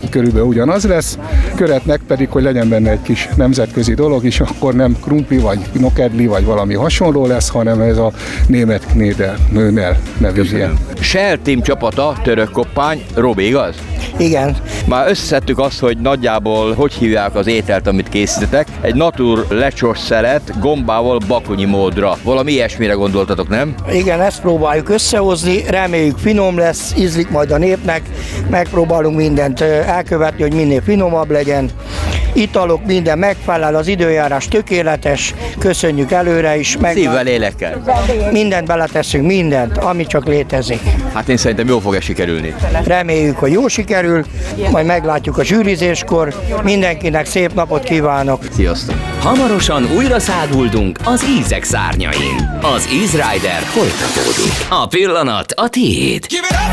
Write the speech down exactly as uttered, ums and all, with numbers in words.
körülbelül ugyanaz lesz. Köretnek pedig, hogy legyen benne egy kis nemzetközi dolog is, akkor nem krumpli, vagy nokedli, vagy valami hasonló lesz, hanem ez a német Knödel, Knödel nevű ilyen. Shell Team csapata, török koppány, Robi, igaz? Igen. Már összeszedtük azt, hogy nagyjából hogy hívják az ételt, amit készítetek. Egy natur lecsos szelet gombával bakonyi módra. Valami ilyesmire gondoltatok, nem? Igen, ezt próbáljuk összehozni, reméljük finom lesz, ízlik majd a népnek, megpróbálunk mindent elkövetni, hogy minél finomabb legyen. Italok, minden megfelel, az időjárás tökéletes, köszönjük előre is. Meg Szívvel, lélekkel. Mindent beleteszünk, mindent, ami csak létezik. Hát én szerintem jól fog sikerülni. Reméljük, hogy jó sikerül, majd meglátjuk a zsűrizéskor. Mindenkinek szép napot kívánok! Sziasztok! Hamarosan újra száguldunk az ízek szárnyain. Az Íz Rider folytatódik. A pillanat a tiéd.